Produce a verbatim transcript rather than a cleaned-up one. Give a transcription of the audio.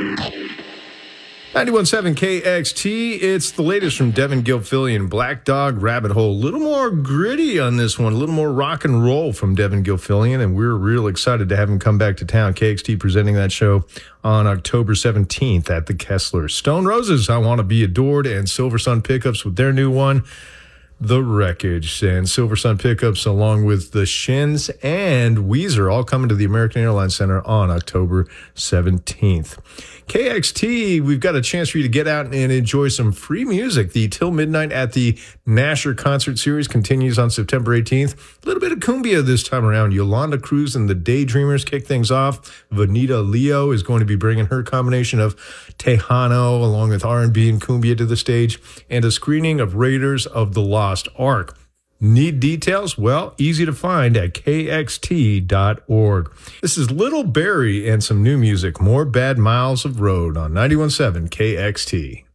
ninety-one point seven K X T, it's the latest from Devin Gilfillian, Black Dog Rabbit Hole. A little more gritty on this one, a little more rock and roll from Devin Gilfillian, and we're real excited to have him come back to town. K X T presenting that show on October seventeenth at the Kessler. Stone Roses, I Want to Be Adored, and Silver Sun Pickups with their new one, The Wreckage. And Silver Sun Pickups, along with the Shins and Weezer, all coming to the American Airlines Center on October seventeenth. K X T, we've got a chance for you to get out and enjoy some free music. The Till Midnight at the Nasher Concert Series continues on September eighteenth. A little bit of cumbia this time around. Yolanda Cruz and the Daydreamers kick things off. Vanita Leo is going to be bringing her combination of Tejano along with R and B and cumbia to the stage, and a screening of Raiders of the Lost Ark. Need details? Well, easy to find at K X T dot org. This is Little Barry and some new music, More Bad Miles of Road on ninety-one point seven K X T.